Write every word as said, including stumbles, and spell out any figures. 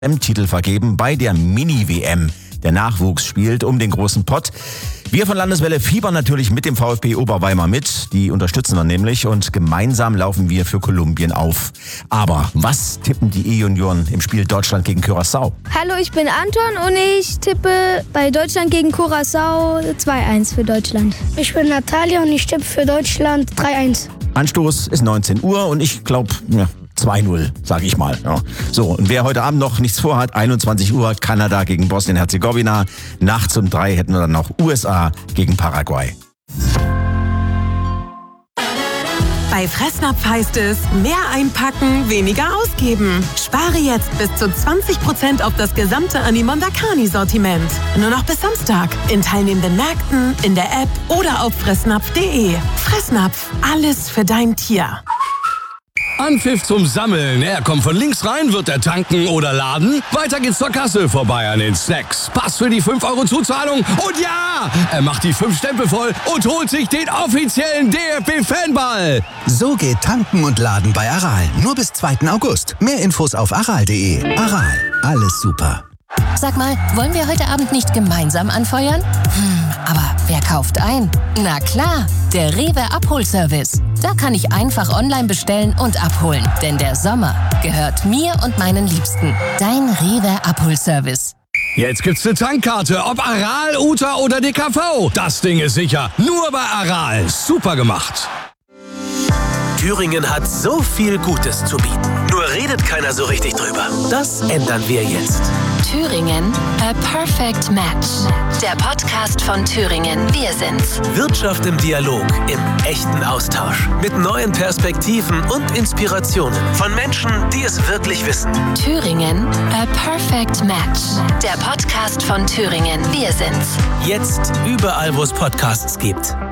M-Titel vergeben bei der Mini-W M. Der Nachwuchs spielt um den großen Pott. Wir von Landeswelle fiebern natürlich mit dem VfB Oberweimar mit. Die unterstützen wir nämlich und gemeinsam laufen wir für Kolumbien auf. Aber was tippen die E-Junioren im Spiel Deutschland gegen Curaçao? Hallo, ich bin Anton und ich tippe bei Deutschland gegen Curaçao zwei eins für Deutschland. Ich bin Natalia und ich tippe für Deutschland drei eins. Anstoß ist neunzehn Uhr und ich glaube, ja, zwei null, sage ich mal. Ja. So, und wer heute Abend noch nichts vorhat, einundzwanzig Uhr Kanada gegen Bosnien-Herzegowina. Nachts um drei hätten wir dann noch U S A gegen Paraguay. Bei Fressnapf heißt es, mehr einpacken, weniger ausgeben. Spare jetzt bis zu zwanzig Prozent auf das gesamte Animonda Carni-Sortiment. Nur noch bis Samstag. In teilnehmenden Märkten, in der App oder auf fressnapf punkt de. Fressnapf, alles für dein Tier. Anpfiff zum Sammeln. Er kommt von links rein, wird er tanken oder laden. Weiter geht's zur Kasse, vorbei an den Snacks. Pass für die fünf Euro Zuzahlung. Und ja, er macht die fünf Stempel voll und holt sich den offiziellen D F B-Fanball. So geht Tanken und Laden bei Aral. Nur bis zweiten August. Mehr Infos auf aral punkt de. Aral, alles super. Sag mal, wollen wir heute Abend nicht gemeinsam anfeuern? Hm, aber wer kauft ein? Na klar, der Rewe Abholservice. Da kann ich einfach online bestellen und abholen. Denn der Sommer gehört mir und meinen Liebsten. Dein Rewe Abholservice. Jetzt gibt's eine Tankkarte, ob Aral, Uta oder D K V. Das Ding ist sicher. Nur bei Aral. Super gemacht. Thüringen hat so viel Gutes zu bieten. Nur redet keiner so richtig drüber. Das ändern wir jetzt. Thüringen, a perfect match. Der Podcast von Thüringen. Wir sind's. Wirtschaft im Dialog, im echten Austausch. Mit neuen Perspektiven und Inspirationen von Menschen, die es wirklich wissen. Thüringen, a perfect match. Der Podcast von Thüringen. Wir sind's. Jetzt überall, wo es Podcasts gibt.